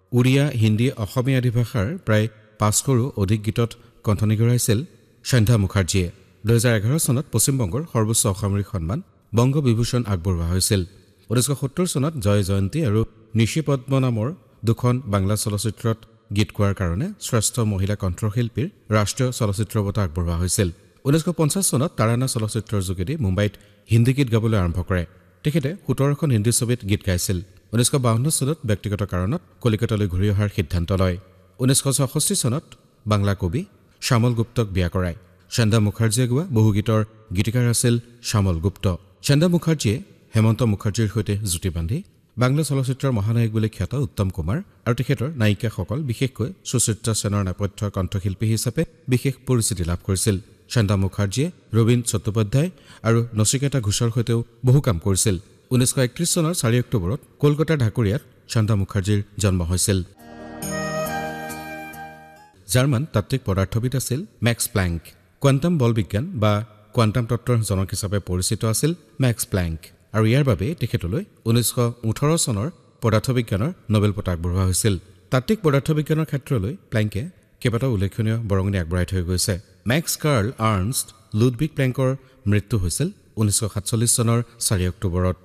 উড়িয়া, হিন্দী, অসমীয়া আদি ভাষাৰ প্ৰায় 500ৰো অধিক গীতত কণ্ঠনি কৰাইছিল সন্ধ্যা মুখাৰ্জীয়ে। 2011 চনত পশ্চিমবংগৰ সৰ্বোচ্চ অসামৰিক সন্মান বংগ বিভূষণ আগবঢ়োৱা হৈছিল। 1970 চনত জয় জয়ন্তী আৰু নিশি পদ্ম নামৰ দুখন বাংলা চলচ্চিত্ৰত গীত গোৱাৰ কাৰণে শ্ৰেষ্ঠ মহিলা কণ্ঠশিল্পীৰ ৰাষ্ট্ৰীয় চলচ্চিত্ৰ বঁটা আগবঢ়োৱা হৈছিল। 1950 চনত তাৰানা চলচ্চিত্ৰৰ যোগেদি মুম্বাইত হিন্দী গীত গাবলৈ আৰম্ভ কৰে। তেখেতে 17খন হিন্দী ছবিত গীত গাইছিল। 1952 চনত ব্যক্তিগত কাৰণত কলিকতালৈ ঘূৰি অহাৰ সিদ্ধান্ত লয়। 1966 চনত বাংলা কবি শ্যামল গুপ্তক বিয়া কৰায়। সন্ধ্যা মুখাৰ্জীয়ে গোৱা বহু গীতৰ গীতিকাৰ আছিল শ্যামল গুপ্ত। সন্ধ্যা মুখাৰ্জীয়ে হেমন্ত মুখাৰ্জীৰ সৈতে জুতি বান্ধি বাংলা চলচ্চিত্ৰৰ মহানায়ক বুলি খ্যাত উত্তম কুমাৰ আৰু তেখেতৰ নায়িকাসকল বিশেষকৈ সুচিত্ৰা সেনৰ নেপথ্য কণ্ঠশিল্পী হিচাপে বিশেষ পৰিচিতি লাভ কৰিছিল। সন্ধ্যা মুখাৰ্জীয়ে ৰবীন চট্টোপাধ্যায় আৰু নচিকেতা ঘোষৰ সৈতেও বহু কাম কৰিছিল। 1931 চনৰ 4 অক্টোবৰত কলকাতাৰ ঢাকুৰিয়াত সন্ধ্যা মুখাৰ্জীৰ জন্ম হৈছিল। জাৰ্মান তাত্ত্বিক পদাৰ্থবিদ আছিল মেক্স প্লাংক। কোৱাণ্টাম বল বিজ্ঞান বা কোৱাণ্টাম তত্ত্বৰ জনক হিচাপে পৰিচিত আছিল মেক্স প্লাংক আৰু ইয়াৰ বাবে তেখেতলৈ 1918 চনৰ পদাৰ্থবিজ্ঞানৰ নোবেল বঁটা আগবঢ়োৱা হৈছিল। তাত্ত্বিক পদাৰ্থবিজ্ঞানৰ ক্ষেত্ৰলৈ প্লাংকে কেইবাটাও উল্লেখনীয় বৰঙণি আগবঢ়াই থৈ গৈছে। মেক্স কাৰ্ল আৰ্নষ্ট লুডভিগ প্লাংকৰ মৃত্যু হৈছিল 1947 চনৰ 4 অক্টোবৰত।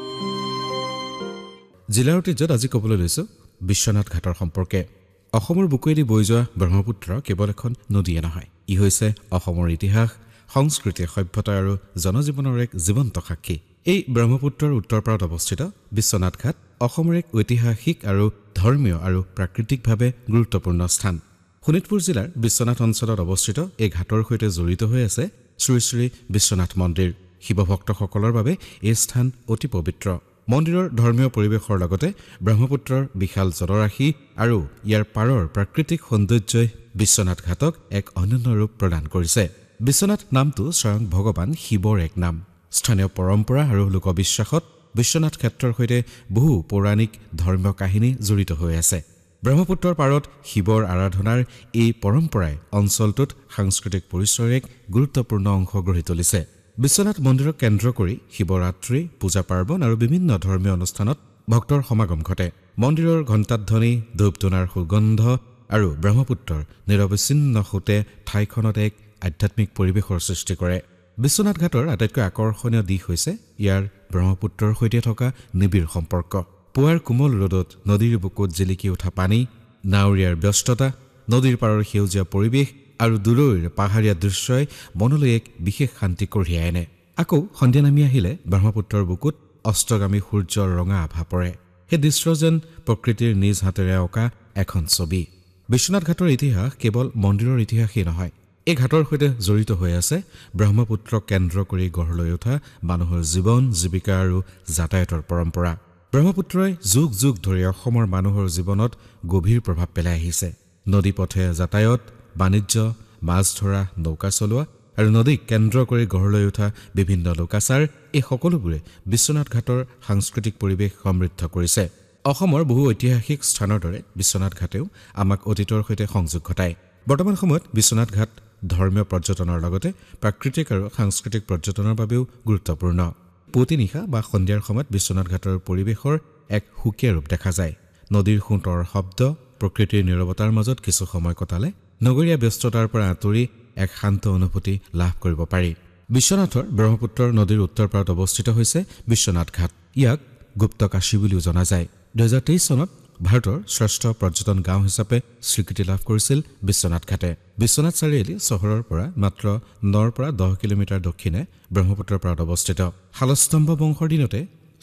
জিলাৰ ঐতিহ্যত আজি ক'বলৈ লৈছোঁ বিশ্বনাথ ঘাটৰ সম্পৰ্কে। অসমৰ বুকুৱেদি বৈ যোৱা ব্ৰহ্মপুত্ৰ কেৱল এখন নদীয়ে নহয়, ই হৈছে অসমৰ ইতিহাস, সংস্কৃতি, সভ্যতা আৰু জনজীৱনৰ এক জীৱন্ত সাক্ষী। এই ব্ৰহ্মপুত্ৰৰ উত্তৰ পাৰত অৱস্থিত বিশ্বনাথ ঘাট অসমৰ এক ঐতিহাসিক আৰু ধৰ্মীয় আৰু প্ৰাকৃতিকভাৱে গুৰুত্বপূৰ্ণ স্থান। শোণিতপুৰ জিলাৰ বিশ্বনাথ অঞ্চলত অৱস্থিত এই ঘাটৰ সৈতে জড়িত হৈ আছে শ্ৰী শ্ৰী বিশ্বনাথ মন্দিৰ। শিৱভক্তসকলৰ বাবে এই স্থান অতি পবিত্ৰ। মন্দিৰৰ ধৰ্মীয় পৰিৱেশৰ লগতে ব্ৰহ্মপুত্ৰৰ বিশাল জলৰাশি আৰু ইয়াৰ পাৰৰ প্ৰাকৃতিক সৌন্দৰ্যই বিশ্বনাথ ঘাটক এক অনন্য ৰূপ প্ৰদান কৰিছে। বিশ্বনাথ নামটো স্বয়ং ভগৱান শিৱৰ এক নাম। স্থানীয় পৰম্পৰা আৰু লোকবিশ্বাসত বিশ্বনাথ ক্ষেত্ৰৰ সৈতে বহু পৌৰাণিক ধৰ্মীয় কাহিনী জড়িত হৈ আছে। ব্ৰহ্মপুত্ৰৰ পাৰত শিৱৰ আৰাধনাৰ এই পৰম্পৰাই অঞ্চলটোত সাংস্কৃতিক পৰিচয়ৰ এক গুৰুত্বপূৰ্ণ অংশ গঢ়ি তুলিছে। বিশ্বনাথ মন্দিৰক কেন্দ্ৰ কৰি শিৱৰাত্ৰি, পূজা পাৰ্বণ আৰু বিভিন্ন ধৰ্মীয় অনুষ্ঠানত ভক্তৰ সমাগম ঘটে। মন্দিৰৰ ঘণ্টাধ্বনি, ধূপ-ধূনাৰ সুগন্ধ আৰু ব্ৰহ্মপুত্ৰৰ নিৰৱচ্ছিন্ন সোঁতে ঠাইখনত এক আধ্যাত্মিক পৰিৱেশৰ সৃষ্টি কৰে। বিশ্বনাথ ঘাটৰ আটাইতকৈ আকৰ্ষণীয় দিশ হৈছে ইয়াৰ ব্ৰহ্মপুত্ৰৰ সৈতে থকা নিবিড় সম্পৰ্ক। পুৱাৰ কোমল ৰ'দত নদীৰ বুকুত জিলিকি উঠা পানী, নাৱৰীয়াৰ ব্যস্ততা, নদীৰ পাৰৰ সেউজীয়া পৰিৱেশ আৰু দূৰৈৰ পাহাৰীয়া দৃশ্যই মনলৈ এক বিশেষ শান্তি কঢ়িয়াই আনে। আকৌ সন্ধিয়া নামি আহিলে ব্ৰহ্মপুত্ৰৰ বুকুত অস্তগামী সূৰ্যৰ ৰঙা আভা পৰে। সেই দৃশ্য যেন প্ৰকৃতিৰ নিজ হাতেৰে অঁকা এখন ছবি। বিশ্বনাথ ঘাটৰ ইতিহাস কেৱল মন্দিৰৰ ইতিহাসেই নহয়, এই ঘাটৰ সৈতে জড়িত হৈ আছে ব্ৰহ্মপুত্ৰক কেন্দ্ৰ কৰি গঢ় লৈ উঠা মানুহৰ জীৱন, জীৱিকা আৰু যাতায়াতৰ পৰম্পৰা। ব্ৰহ্মপুত্ৰই যুগ যুগ ধৰি অসমৰ মানুহৰ জীৱনত গভীৰ প্ৰভাৱ পেলাই আহিছে। নদী পথে যাতায়াত, বাণিজ্য, মাছ ধৰা, নৌকা চলোৱা আৰু নদীক কেন্দ্ৰ কৰি গঢ় লৈ উঠা বিভিন্ন লোকাচাৰ, এই সকলোবোৰে বিশ্বনাথ ঘাটৰ সাংস্কৃতিক পৰিৱেশ সমৃদ্ধ কৰিছে। অসমৰ বহু ঐতিহাসিক স্থানৰ দৰে বিশ্বনাথ ঘাটেও আমাক অতীতৰ সৈতে সংযোগ ঘটায়। বৰ্তমান সময়ত বিশ্বনাথ ঘাট ধৰ্মীয় পৰ্যটনৰ লগতে প্ৰাকৃতিক আৰু সাংস্কৃতিক পৰ্যটনৰ বাবেও গুৰুত্বপূৰ্ণ। পুৱতি নিশা বা সন্ধিয়াৰ সময়ত বিশ্বনাথ ঘাটৰ পৰিৱেশৰ এক সুকীয়া ৰূপ দেখা যায়। নদীৰ সোঁতৰ শব্দ, প্ৰকৃতিৰ নীৰৱতাৰ মাজত কিছু সময় কটালে নগৰীয়া ব্যস্ততাৰ পৰা আঁতৰি এক শান্ত অনুভূতি লাভ কৰিব পাৰি। বিশ্বনাথৰ ব্ৰহ্মপুত্ৰৰ নদীৰ উত্তৰ পাৰত অৱস্থিত হৈছে বিশ্বনাথ ঘাট। ইয়াক গুপ্তকাশী বুলিও জনা যায়। 2023 চনত ভাৰতৰ শ্ৰেষ্ঠ পৰ্যটন গাঁও হিচাপে স্বীকৃতি লাভ কৰিছিল বিশ্বনাথ ঘাটে। বিশ্বনাথ চাৰিআলি চহৰৰ পৰা মাত্ৰ 9 পৰা 10 কিলোমিটাৰ দক্ষিণে ব্ৰহ্মপুত্ৰৰ পাৰত অৱস্থিত। শালস্তম্ভ বংশৰ দিনতে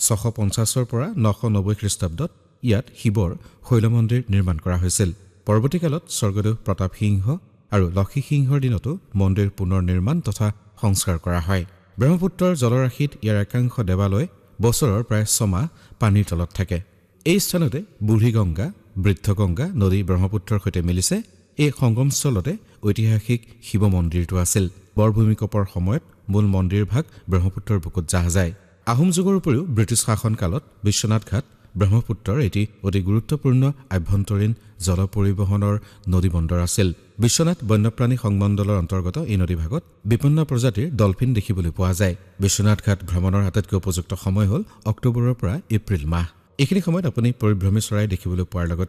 650 পৰা 990 খ্ৰীষ্টাব্দত ইয়াত শিৱৰ শৈল মন্দিৰ নিৰ্মাণ কৰা হৈছিল। পৰৱৰ্তীকালত স্বৰ্গদেউ প্ৰতাপ সিংহ আৰু লক্ষী সিংহৰ দিনতো মন্দিৰ পুনৰ নিৰ্মাণ তথা সংস্কাৰ কৰা হয়। ব্ৰহ্মপুত্ৰৰ জলৰাশিত ইয়াৰ একাংশ দেৱালয় বছৰৰ প্ৰায় 6 মাহ পানীৰ তলত থাকে। এই স্থানতে বুঢ়ী গংগা, বৃদ্ধ গংগা নদী ব্ৰহ্মপুত্ৰৰ সৈতে মিলিছে। এই সংগমস্থলতে ঐতিহাসিক শিৱ মন্দিৰটো আছিল। বৰভূমিকপৰ সময়ত মূল মন্দিৰ ভাগ ব্ৰহ্মপুত্ৰৰ বুকুত জাহ যায়। আহোম যুগৰ উপৰিও ব্ৰিটিছ শাসনকালত বিশ্বনাথ ঘাট ব্ৰহ্মপুত্ৰৰ এটি অতি গুৰুত্বপূৰ্ণ আভ্যন্তৰীণ জল পৰিবহণৰ নদী বন্দৰ আছিল। বিশ্বনাথ বন্যপ্ৰাণী সংমণ্ডলৰ অন্তৰ্গত এই নদীভাগত বিপন্ন প্ৰজাতিৰ ডলফিন দেখিবলৈ পোৱা যায়। বিশ্বনাথ ঘাট ভ্ৰমণৰ আটাইতকৈ উপযুক্ত সময় হ'ল অক্টোবৰৰ পৰা এপ্ৰিল মাহ। এইখিনি সময়ত আপুনি পৰিভ্ৰমী চৰাই দেখিবলৈ পোৱাৰ লগতে